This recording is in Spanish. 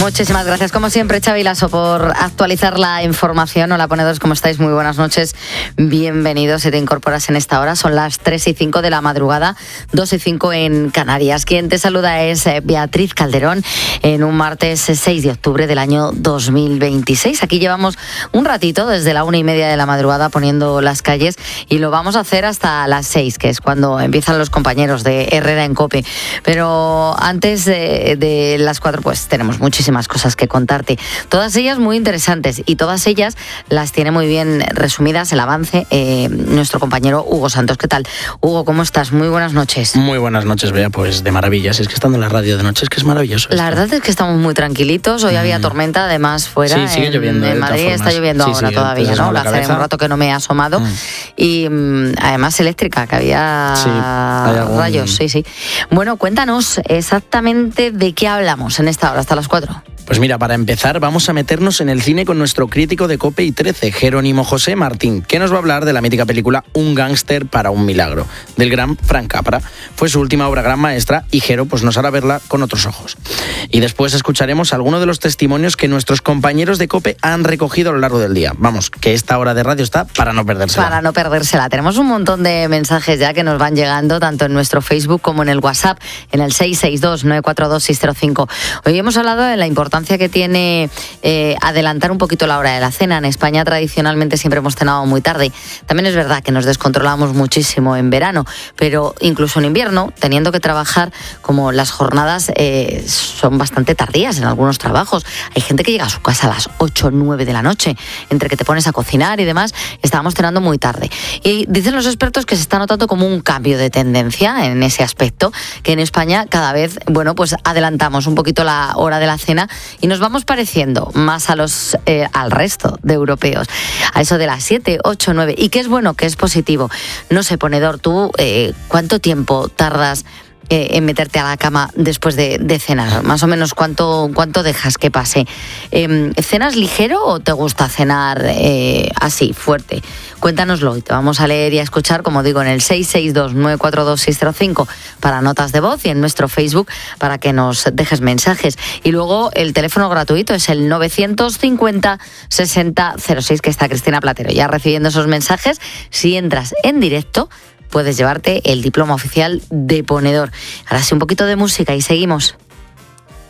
Muchísimas gracias, como siempre, Xavi Lasso, por actualizar la información. Hola, ponedores, ¿cómo estáis? Muy buenas noches, bienvenidos. Si te incorporas en esta hora, son las 3:05 de la madrugada, 2:05 en Canarias. Quien te saluda es Beatriz Calderón, en un martes 6 de octubre del año 2026. Aquí llevamos un ratito, desde la 1:30 de la madrugada, poniendo las calles, y lo vamos a hacer hasta las 6, que es cuando empiezan los compañeros de Herrera en COPE. Pero antes de las 4, pues tenemos muchísimas cosas que contarte, todas ellas muy interesantes, y todas ellas las tiene muy bien resumidas el avance nuestro compañero Hugo Santos. ¿Qué tal, Hugo? ¿Cómo estás? Muy buenas noches. Muy buenas noches, Bea, pues de maravilla. Si es que estando en la radio de noche es que es maravilloso. La verdad es que estamos muy tranquilitos. Hoy había tormenta, además, fuera. Sí, sigue lloviendo. En Madrid está lloviendo ahora todavía, ¿no? Hace un rato que no me he asomado. Y además eléctrica, que había rayos. Sí. Bueno, cuéntanos exactamente de qué hablamos en esta hora, hasta las 4. Pues mira, para empezar vamos a meternos en el cine con nuestro crítico de COPE y 13, Jerónimo José Martín, que nos va a hablar de la mítica película Un gángster para un milagro, del gran Frank Capra. Fue su última obra gran maestra y Jero pues nos hará verla con otros ojos. Y después escucharemos algunos de los testimonios que nuestros compañeros de COPE han recogido a lo largo del día. Vamos, que esta hora de radio está para no perdérsela. Para no perdérsela. Tenemos un montón de mensajes ya que nos van llegando, tanto en nuestro Facebook como en el WhatsApp, en el 662-942-605. Hoy hemos hablado de la importancia que tiene adelantar un poquito la hora de la cena. En España tradicionalmente siempre hemos cenado muy tarde. También es verdad que nos descontrolamos muchísimo en verano, pero incluso en invierno, teniendo que trabajar, como las jornadas son bastante tardías en algunos trabajos. Hay gente que llega a su casa a las 8 o 9 de la noche, entre que te pones a cocinar y demás, estábamos cenando muy tarde. Y dicen los expertos que se está notando como un cambio de tendencia en ese aspecto, que en España cada vez, pues adelantamos un poquito la hora de la cena y nos vamos pareciendo más al resto de europeos, a eso de las 7, 8, 9. ¿Y qué es bueno? ¿Qué es positivo? No sé, ponedor, ¿tú cuánto tiempo tardas en meterte a la cama después de cenar? Más o menos, ¿cuánto dejas que pase? ¿Cenas ligero o te gusta cenar así, fuerte? Cuéntanoslo y te vamos a leer y a escuchar, como digo, en el 662-942-605 para notas de voz, y en nuestro Facebook para que nos dejes mensajes. Y luego el teléfono gratuito es el 950-6006, que está Cristina Platero ya recibiendo esos mensajes. Si entras en directo, puedes llevarte el diploma oficial de ponedor. Ahora sí, un poquito de música y seguimos.